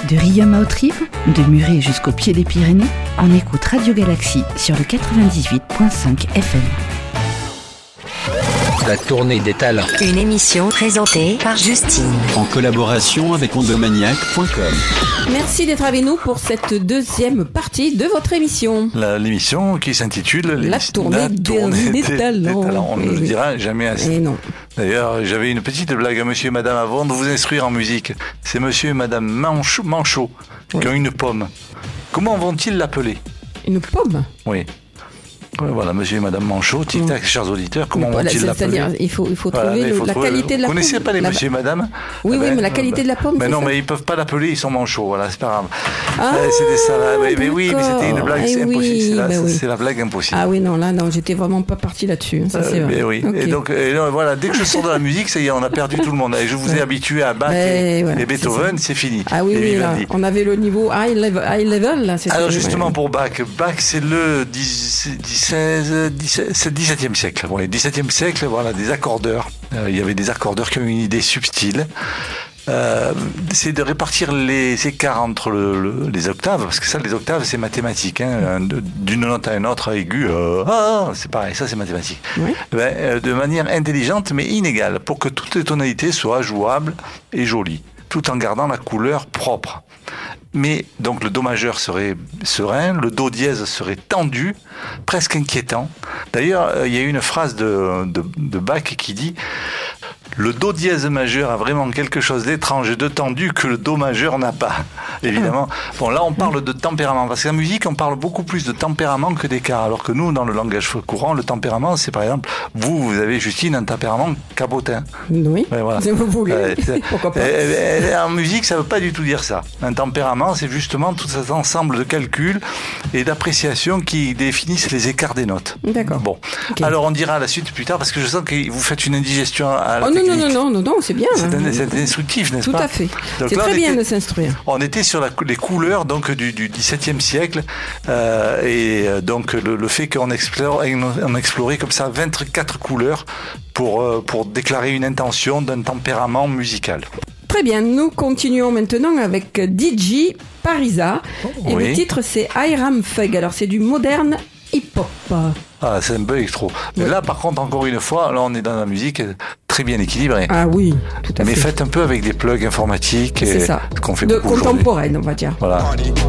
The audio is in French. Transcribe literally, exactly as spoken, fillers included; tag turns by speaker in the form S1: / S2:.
S1: De Riom à Haute-Rive, de Muret jusqu'au pied des Pyrénées, on écoute Radio Galaxie sur le quatre-vingt-dix-huit virgule cinq F M.
S2: La tournée des talents.
S3: Une émission présentée par Justine.
S4: En collaboration avec ondomaniac point com.
S5: Merci d'être avec nous pour cette deuxième partie de votre émission.
S6: La, l'émission qui s'intitule
S5: La tournée,
S6: la tournée
S5: des, des,
S6: des,
S5: talents.
S6: des talents. On ne
S5: et
S6: le
S5: oui.
S6: dira jamais assez.
S5: Et non.
S6: D'ailleurs, j'avais une petite blague à monsieur et madame avant de vous instruire en musique. C'est monsieur et madame Manchot, Manchot oui. qui ont une pomme. Comment vont-ils l'appeler ?
S5: Une pomme ?
S6: Oui. Ouais, voilà, monsieur et madame Manchot, tic-tac, mmh. chers auditeurs, comment
S5: voilà,
S6: vont-ils l'appeler ?
S5: C'est-à-dire, il faut, il faut
S6: voilà,
S5: trouver
S6: il
S5: le,
S6: faut
S5: la
S6: trouver,
S5: qualité de la pomme.
S6: Vous connaissez pas les
S5: la...
S6: monsieur et madame ?
S5: Oui,
S6: eh
S5: oui,
S6: ben,
S5: mais la qualité de la pomme,
S6: mais
S5: c'est
S6: non,
S5: ça.
S6: mais ils peuvent pas l'appeler, ils sont manchots, voilà, c'est pas grave.
S5: Ah,
S6: euh, c'était ça, là. Mais, mais oui, mais c'était une blague,
S5: eh
S6: c'est
S5: oui,
S6: impossible, c'est la,
S5: ben oui.
S6: c'est la blague impossible.
S5: Ah oui, non, là, non, j'étais vraiment pas parti là-dessus, ça c'est
S6: euh,
S5: vrai.
S6: Mais oui,
S5: okay.
S6: et donc, et donc, voilà, dès que je sors de la musique, ça y est, on a perdu tout le monde. Et je vous ai habitué à Bach et,
S5: voilà,
S6: et Beethoven, c'est, c'est fini.
S5: Ah oui, oui, là, on avait le niveau high level, high level là.
S6: Alors justement, ouais. pour Bach, Bach, c'est le dix-septième siècle. Bon, le dix-septième siècle, voilà, des accordeurs. Euh, il y avait des accordeurs qui ont une idée subtile. Euh, c'est de répartir les écarts entre le, le, les octaves, parce que ça, les octaves, c'est mathématique. Hein, d'une note à une autre aiguë, euh, ah, c'est pareil, ça, c'est mathématique. Oui. Ben, euh, de manière intelligente, mais inégale, pour que toutes les tonalités soient jouables et jolies, tout en gardant la couleur propre. Mais donc le do majeur serait serein, le do dièse serait tendu, presque inquiétant. D'ailleurs, il y a une phrase de, de, de Bach qui dit « Le do dièse majeur a vraiment quelque chose d'étrange et de tendu que le do majeur n'a pas. » Évidemment. Bon, là, on parle de tempérament. Parce qu'en musique, on parle beaucoup plus de tempérament que d'écart. Alors que nous, dans le langage courant, le tempérament, c'est par exemple, vous, vous avez, Justine, un tempérament cabotin.
S5: Oui,
S6: ouais, voilà.
S5: si vous voulez. Euh, Pourquoi pas.
S6: Et, et, et, en musique, ça ne veut pas du tout dire ça. Un tempérament, c'est justement tout cet ensemble de calculs et d'appréciations qui définissent les écarts des notes.
S5: D'accord.
S6: Bon. Okay. Alors, on dira à la suite plus tard, parce que je sens que vous faites une indigestion à la
S5: oh,
S6: technique.
S5: Non, non, non, non, non, c'est bien.
S6: C'est, un, c'est instructif, n'est-ce
S5: tout
S6: pas ?
S5: Tout à fait.
S6: Donc
S5: c'est
S6: là,
S5: très
S6: on
S5: bien
S6: était,
S5: de s'instruire.
S6: On était sur la, les couleurs donc, du, du dix-septième siècle euh, et donc le, le fait qu'on explore, on explorait comme ça vingt-quatre couleurs pour, euh, pour déclarer une intention d'un tempérament musical.
S5: Très bien, nous continuons maintenant avec D J Parisa et oui. le titre c'est Hiram Fug. Alors c'est du moderne hip-hop.
S6: Ah, c'est un peu extra. Mais oui. là, par contre, encore une fois, là, on est dans la musique très bien équilibrée.
S5: Ah oui, tout à
S6: Mais
S5: fait.
S6: Mais faites un peu avec des plugs informatiques.
S5: C'est
S6: et
S5: ça.
S6: Ce qu'on fait
S5: de
S6: beaucoup
S5: contemporaine, on va dire.
S6: Voilà.